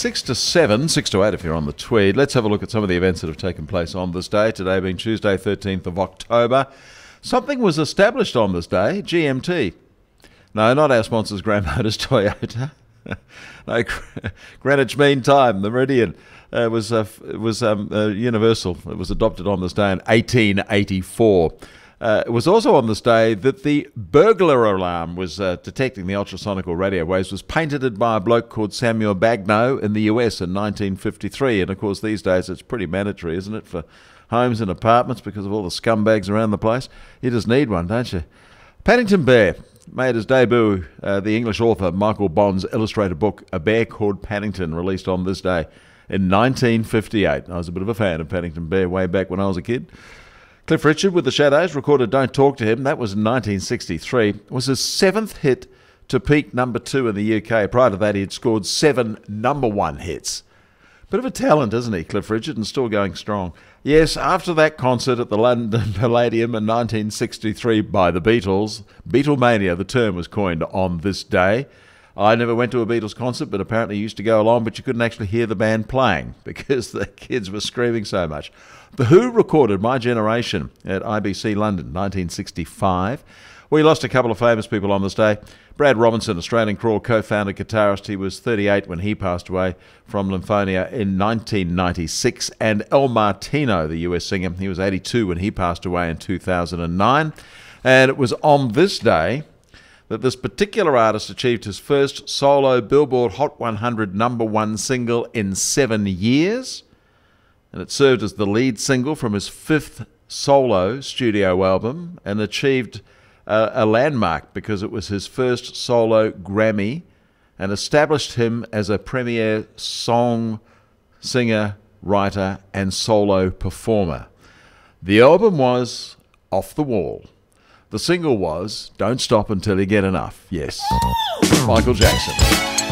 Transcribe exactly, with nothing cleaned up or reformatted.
six to seven, six to eight if you're on the Tweed. Let's have a look at some of the events that have taken place on this day. Today being Tuesday, thirteenth of October. Something was established on this day, G M T. No, not our sponsors, Graham Motors Toyota. No, Greenwich Mean Time, the Meridian, uh, was uh, was um, uh, universal. It was adopted on this day in eighteen eighty-four. Uh, it was also on this day that the burglar alarm was uh, detecting the ultrasonical radio waves was patented by a bloke called Samuel Bagno in the U S in nineteen fifty-three. And of course these days it's pretty mandatory, isn't it, for homes and apartments because of all the scumbags around the place. You just need one, don't you? Paddington Bear made his debut. Uh, the English author Michael Bond's illustrated book A Bear Called Paddington, released on this day in nineteen fifty-eight. I was a bit of a fan of Paddington Bear way back when I was a kid. Cliff Richard with the Shadows recorded Don't Talk to Him. That was in nineteen sixty-three. It was his seventh hit to peak number two in the U K. Prior to that, he had scored seven number one hits. Bit of a talent, isn't he, Cliff Richard, and still going strong. Yes, after that concert at the London Palladium in nineteen sixty-three by the Beatles, Beatlemania, the term, was coined on this day. I never went to a Beatles concert, but apparently used to go along, but you couldn't actually hear the band playing because the kids were screaming so much. The Who recorded My Generation at I B C London, nineteen sixty-five. We lost a couple of famous people on this day. Brad Robinson, Australian Crawl co-founder, guitarist. He was thirty-eight when he passed away from lymphoma in nineteen ninety-six. And El Martino, the U S singer, he was eighty-two when he passed away in two thousand nine. And it was on this day that this particular artist achieved his first solo Billboard Hot one hundred number one single in seven years. And it served as the lead single from his fifth solo studio album and achieved uh, a landmark because it was his first solo Grammy and established him as a premier song, singer, writer and solo performer. The album was Off the Wall. The single was Don't Stop Until You Get Enough. Yes, Michael Jackson.